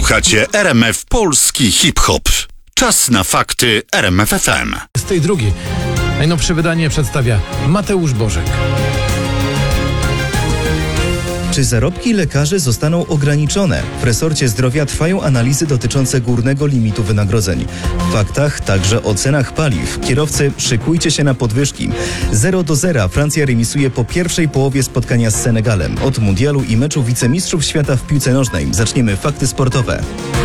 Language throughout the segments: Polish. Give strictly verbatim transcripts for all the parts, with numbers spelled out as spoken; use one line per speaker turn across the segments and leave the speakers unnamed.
Słuchacie R M F Polski Hip-Hop. Czas na fakty R M F F M.
Z tej drugiej najnowsze wydanie przedstawia Mateusz Bożek.
Czy zarobki lekarzy zostaną ograniczone? W resorcie zdrowia trwają analizy dotyczące górnego limitu wynagrodzeń. W faktach także o cenach paliw. Kierowcy, szykujcie się na podwyżki. zero do zera Francja remisuje po pierwszej połowie spotkania z Senegalem. Od mundialu i meczu wicemistrzów świata w piłce nożnej zaczniemy fakty sportowe.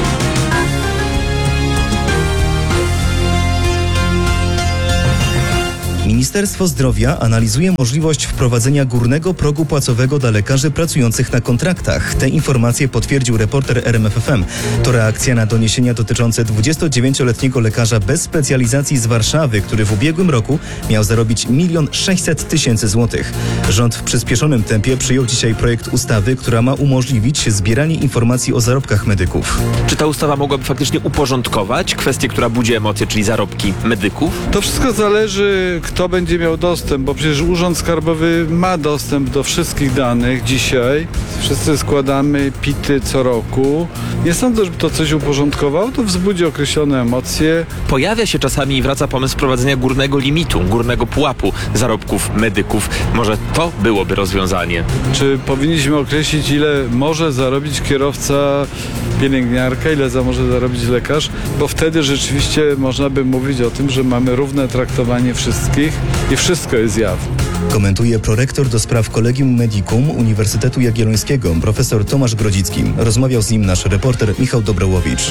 Ministerstwo Zdrowia analizuje możliwość wprowadzenia górnego progu płacowego dla lekarzy pracujących na kontraktach. Te informacje potwierdził reporter R M F F M. To reakcja na doniesienia dotyczące dwudziestodziewięcioletniego lekarza bez specjalizacji z Warszawy, który w ubiegłym roku miał zarobić milion sześćset tysięcy złotych. Rząd w przyspieszonym tempie przyjął dzisiaj projekt ustawy, która ma umożliwić zbieranie informacji o zarobkach medyków.
Czy ta ustawa mogłaby faktycznie uporządkować kwestię, która budzi emocje, czyli zarobki medyków?
To wszystko zależy, kto będzie miał dostęp, bo przecież Urząd Skarbowy ma dostęp do wszystkich danych dzisiaj. Wszyscy składamy pity co roku. Nie sądzę, żeby to coś uporządkowało, to wzbudzi określone emocje.
Pojawia się czasami i wraca pomysł wprowadzenia górnego limitu, górnego pułapu zarobków medyków. Może to byłoby rozwiązanie?
Czy powinniśmy określić, ile może zarobić kierowca, pielęgniarka, ile za może zarobić lekarz? Bo wtedy rzeczywiście można by mówić o tym, że mamy równe traktowanie wszystkich i wszystko jest jawne.
Komentuje prorektor do spraw Collegium Medicum Uniwersytetu Jagiellońskiego, profesor Tomasz Grodzicki. Rozmawiał z nim nasz reporter Michał Dobrołowicz.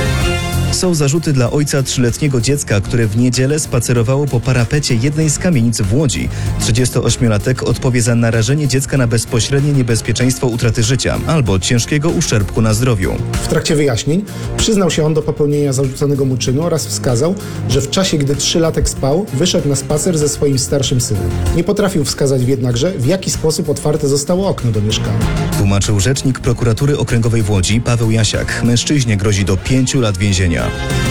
Są zarzuty dla ojca trzyletniego dziecka, które w niedzielę spacerowało po parapecie jednej z kamienic w Łodzi. trzydziestoośmiolatek odpowie za narażenie dziecka na bezpośrednie niebezpieczeństwo utraty życia albo ciężkiego uszczerbku na zdrowiu.
W trakcie wyjaśnień przyznał się on do popełnienia zarzuconego mu czynu oraz wskazał, że w czasie, gdy trzylatek spał, wyszedł na spacer ze swoim starszym synem. Nie potrafił wskazać jednakże, w jaki sposób otwarte zostało okno do mieszkania.
Tłumaczył rzecznik prokuratury okręgowej w Łodzi Paweł Jasiak. Mężczyźnie grozi do pięciu lat więzienia.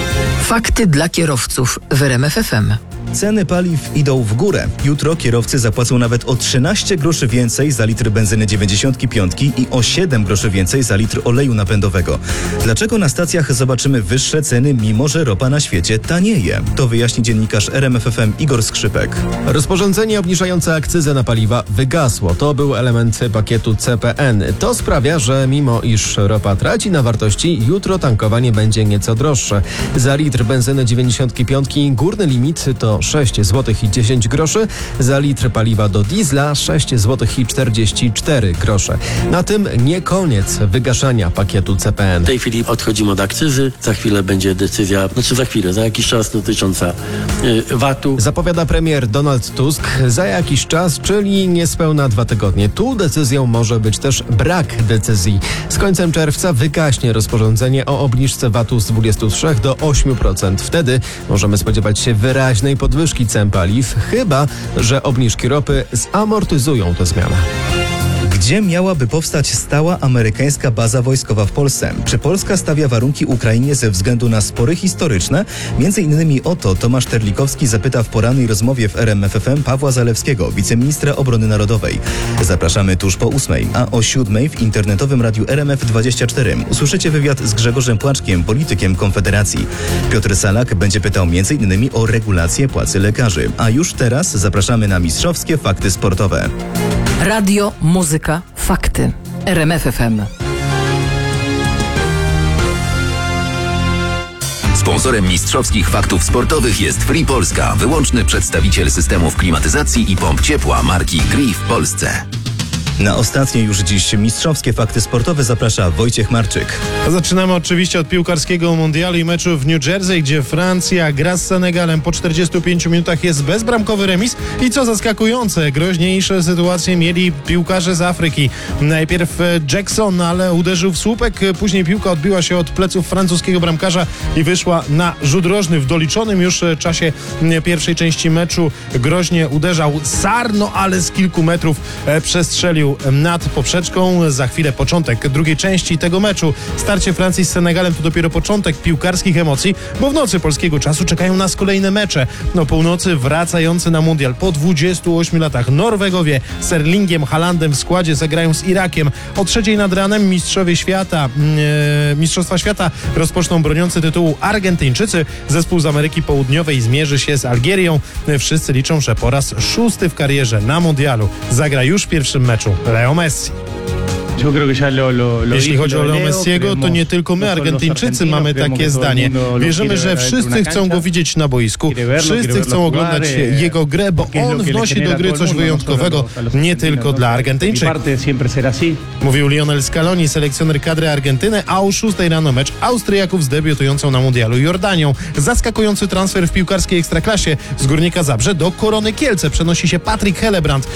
Fakty dla kierowców w R M F F M.
Ceny paliw idą w górę. Jutro kierowcy zapłacą nawet o trzynaście groszy więcej za litr benzyny dziewięćdziesiąt pięć i o siedem groszy więcej za litr oleju napędowego. Dlaczego na stacjach zobaczymy wyższe ceny, mimo że ropa na świecie tanieje? To wyjaśni dziennikarz R M F F M Igor Skrzypek.
Rozporządzenie obniżające akcyzę na paliwa wygasło. To był element pakietu C P N. To sprawia, że mimo iż ropa traci na wartości, jutro tankowanie będzie nieco droższe. Za litr benzyny dziewięćdziesiąt pięć górny limit to sześć złotych i dziesięć groszy, za litr paliwa do diesla sześć złotych i czterdzieści cztery grosze. Na tym nie koniec wygaszania pakietu C P N.
W tej chwili odchodzimy od akcyzy, za chwilę będzie decyzja, znaczy za chwilę, za jakiś czas dotycząca y, vatu.
Zapowiada premier Donald Tusk za jakiś czas, czyli niespełna dwa tygodnie. Tu decyzją może być też brak decyzji. Z końcem czerwca wygaśnie rozporządzenie o obniżce vatu z dwudziestu trzech do ośmiu procent. Wtedy możemy spodziewać się wyraźnej podwyżki cen paliw, chyba że obniżki ropy zamortyzują tę zmianę.
Gdzie miałaby powstać stała amerykańska baza wojskowa w Polsce? Czy Polska stawia warunki Ukrainie ze względu na spory historyczne? Między innymi o to Tomasz Terlikowski zapyta w porannej rozmowie w R M F F M Pawła Zalewskiego, wiceministra obrony narodowej. Zapraszamy tuż po ósmej, a o siódmej w internetowym radiu R M F dwadzieścia cztery usłyszycie wywiad z Grzegorzem Płaczkiem, politykiem Konfederacji. Piotr Salak będzie pytał między innymi o regulację płacy lekarzy. A już teraz zapraszamy na mistrzowskie fakty sportowe.
Radio, muzyka, fakty. R M F F M.
Sponsorem mistrzowskich faktów sportowych jest Free Polska, wyłączny przedstawiciel systemów klimatyzacji i pomp ciepła marki Gree w Polsce.
Na ostatnie już dziś mistrzowskie fakty sportowe zaprasza Wojciech Marczyk.
Zaczynamy oczywiście od piłkarskiego mundialu i meczu w New Jersey, gdzie Francja gra z Senegalem. Po czterdziestu pięciu minutach jest bezbramkowy remis i co zaskakujące, groźniejsze sytuacje mieli piłkarze z Afryki. Najpierw Jackson, ale uderzył w słupek, później piłka odbiła się od pleców francuskiego bramkarza i wyszła na rzut rożny. W doliczonym już czasie pierwszej części meczu groźnie uderzał Sarr, no ale z kilku metrów przestrzelił postawił nad poprzeczką. Za chwilę początek drugiej części tego meczu. Starcie Francji z Senegalem to dopiero początek piłkarskich emocji, bo w nocy polskiego czasu czekają nas kolejne mecze. O północy wracający na mundial po dwudziestu ośmiu latach Norwegowie z Erlingiem Haalandem w składzie zagrają z Irakiem. O trzeciej nad ranem mistrzowie świata, e, Mistrzostwa Świata rozpoczną broniący tytułu Argentyńczycy. Zespół z Ameryki Południowej zmierzy się z Algierią. Wszyscy liczą, że po raz szósty w karierze na mundialu zagra już w pierwszym meczu Leo Messi. Jeśli chodzi o Leo Messiego, to nie tylko my, Argentyńczycy, mamy takie zdanie. Wierzymy, że wszyscy chcą go widzieć na boisku, wszyscy chcą oglądać jego grę, bo on wnosi do gry coś wyjątkowego, nie tylko dla Argentyńczyków. Mówił Lionel Scaloni, selekcjoner kadry Argentyny, a o szóstej rano mecz Austriaków z debiutującą na mundialu Jordanią. Zaskakujący transfer w piłkarskiej ekstraklasie. Z Górnika Zabrze do Korony Kielce przenosi się Patryk Hellebrand.